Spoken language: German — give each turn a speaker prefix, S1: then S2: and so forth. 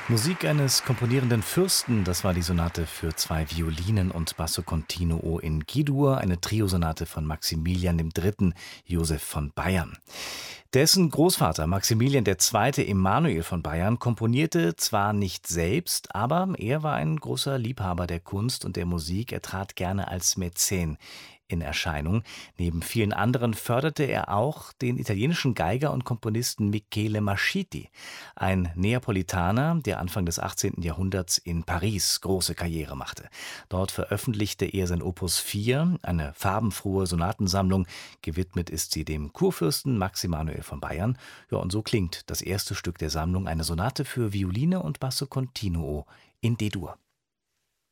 S1: Musik eines komponierenden Fürsten, das war die Sonate für zwei Violinen und Basso Continuo in G-Dur, eine Triosonate von Maximilian III. Joseph von Bayern. Dessen Großvater Maximilian II. Emanuel von Bayern komponierte zwar nicht selbst, aber er war ein großer Liebhaber der Kunst und der Musik. Er trat gerne als Mäzen in Erscheinung. Neben vielen anderen förderte er auch den italienischen Geiger und Komponisten Michele Mascitti, ein Neapolitaner, der Anfang des 18. Jahrhunderts in Paris große Karriere machte. Dort veröffentlichte er sein Opus 4, eine farbenfrohe Sonatensammlung. Gewidmet ist sie dem Kurfürsten Max Emanuel von Bayern. Ja, und so klingt das erste Stück der Sammlung, eine Sonate für Violine und Basso Continuo in D-Dur.